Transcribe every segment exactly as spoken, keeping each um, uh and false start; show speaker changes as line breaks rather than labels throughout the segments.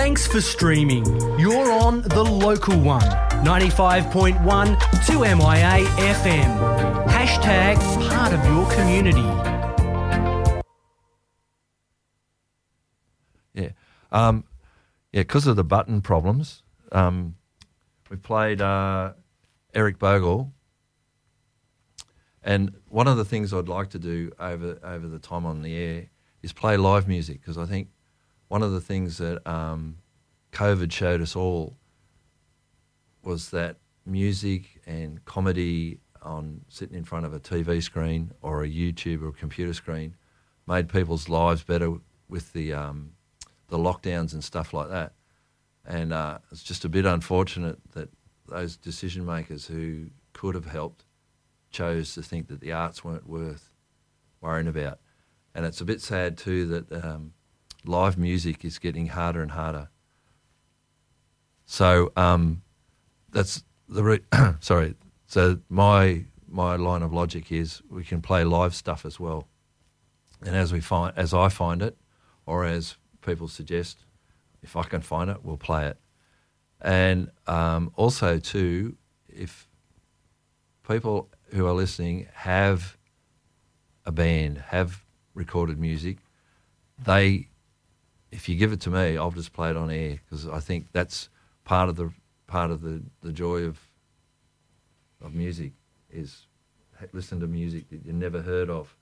Thanks for streaming. You're on the local one, ninety-five point one two M I A F M. Hashtag part of your community.
Yeah. Um, yeah, because of the button problems, um, we played uh, Eric Bogle. And one of the things I'd like to do over over the time on the air is play live music, because I think one of the things that um, COVID showed us all was that music and comedy on sitting in front of a T V screen or a YouTube or a computer screen made people's lives better with the um, the lockdowns and stuff like that. And uh, it's just a bit unfortunate that those decision makers who could have helped chose to think that the arts weren't worth worrying about. And it's a bit sad too that um, live music is getting harder and harder. So um, that's the re- sorry. So my my line of logic is we can play live stuff as well. And as we find, as I find it, or as people suggest, if I can find it, we'll play it. And um, also too, if people who are listening have a band, have recorded music, they, if you give it to me, I'll just play it on air, because I think that's part of the part of the, the joy of of music, is listen to music that you never heard of.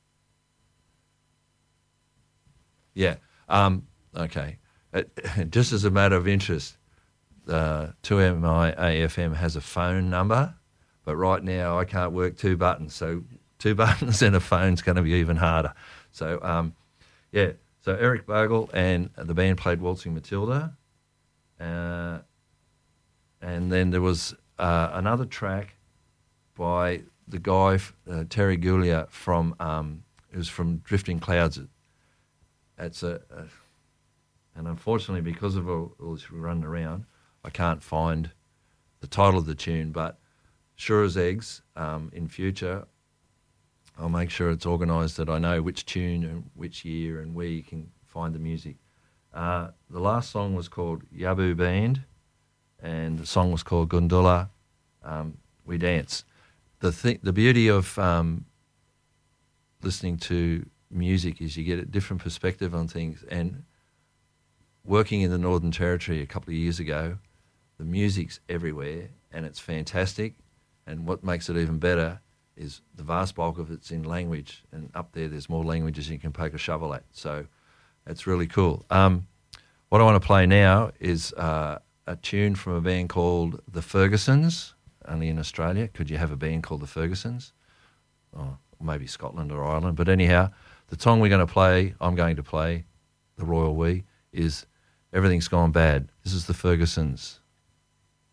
Yeah. Um, okay. It, just as a matter of interest, uh, two M I A F M has a phone number. But right now I can't work two buttons, so two buttons and a phone's going to be even harder. So, um, yeah, so Eric Bogle and the band played Waltzing Matilda. Uh, and then there was uh, another track by the guy, uh, Terry Guglia, from, um, it was from Drifting Clouds. It's a, a and unfortunately, because of all, all this running around, I can't find the title of the tune, but sure as eggs, um, in future, I'll make sure it's organised that I know which tune and which year and where you can find the music. Uh, the last song was called Yabu Band, and the song was called Gundula, um, We Dance. The th- the beauty of um, listening to music is you get a different perspective on things. And working in the Northern Territory a couple of years ago, the music's everywhere and it's fantastic. And what makes it even better is the vast bulk of it's in language, and up there there's more languages you can poke a shovel at. So it's really cool. Um, what I want to play now is uh, a tune from a band called The Fergusons, only in Australia. Could you have a band called The Fergusons? Or maybe Scotland or Ireland. But anyhow, the song we're going to play, I'm going to play, the Royal We, is Everything's Gone Bad. This is The Fergusons.